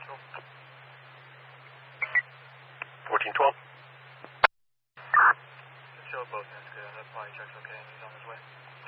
Central. 1412. Show both ends good. That body check's okay. He's on his way.